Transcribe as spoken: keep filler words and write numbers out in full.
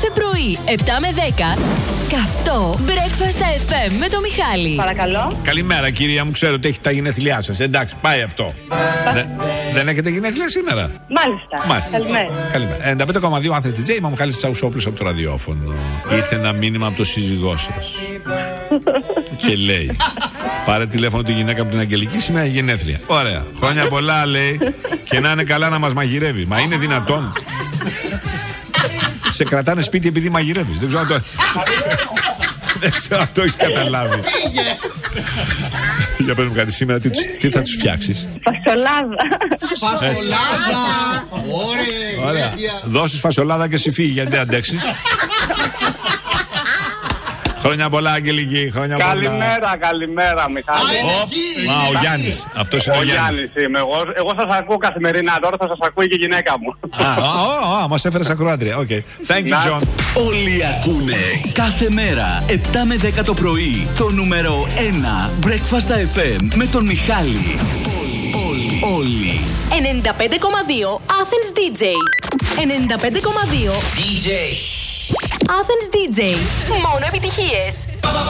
Κάθε πρωί, επτά με δέκα, καυτό Breakfast εφ εμ με το Μιχάλη. Παρακαλώ. Καλημέρα, κυρία μου. Ξέρω ότι έχει τα γενέθλιά σας. Εντάξει, πάει αυτό. Δε, δεν έχετε γενέθλια σήμερα? Μάλιστα. Μάλιστα. Καλημέρα. Καλημέρα. ενενήντα πέντε κόμμα δύο Άνθες ντι τζέι, είμαι ο Μιχάλης Τσαουσόπουλος από το ραδιόφωνο. Ήρθε ένα μήνυμα από το σύζυγό σας. Και λέει: πάρε τηλέφωνο τη γυναίκα από την Αγγελική, σήμερα γενέθλια. Ωραία. Χρόνια πολλά, λέει. Και να είναι καλά να μας μαγειρεύει. Μα είναι δυνατόν? Σε κρατάνε σπίτι επειδή μαγειρεύεις. Δεν ξέρω αν το... Δεν ξέρω αν το έχεις καταλάβει. Για πες μου κάτι σήμερα, τι, τι θα τους φτιάξεις? Φασολάδα. Φασολάδα. Ωραία. Δώσεις φασολάδα και εσύ φύγει, γιατί δεν αντέξεις. Χρόνια πολλά, Αγγελική. Χρόνια καλημέρα, πολλά. καλημέρα, Μιχάλη. Μα ο Γιάννης. Αυτός είναι ο, Ο Γιάννης. Γιάννης είμαι. Εγώ, εγώ σας ακούω καθημερινά. Τώρα θα σας ακούει και η γυναίκα μου. Α, μας έφερες ακροάτρια. Οκ. Thank you, John. Όλοι ακούνε κάθε μέρα επτά με δέκα το πρωί το νούμερο ένα Breakfast εφ εμ με τον Μιχάλη. Όλοι. Όλοι. ενενήντα πέντε κόμμα δύο Athens ντι τζέι. ενενήντα πέντε κόμμα δύο ντι τζέι. Athens ντι τζέι. Μόνο επιτυχίες.